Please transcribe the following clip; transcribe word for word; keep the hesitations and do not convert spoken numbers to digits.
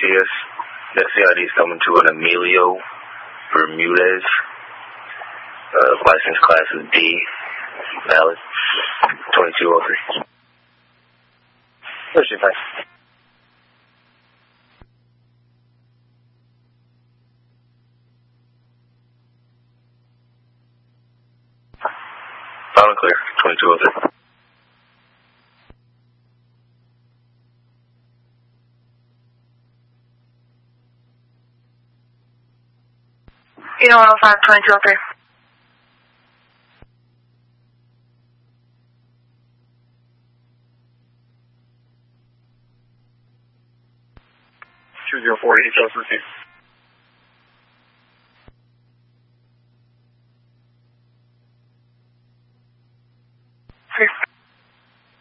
Garcias. Next C I D is coming to an Emilio Bermudez. Uh, license class is D. Valid. twenty-two oh three. Where's your place? Loud and clear. twenty-two oh three. You know one oh five, twenty-two oh three. two zero four eight, Joseph.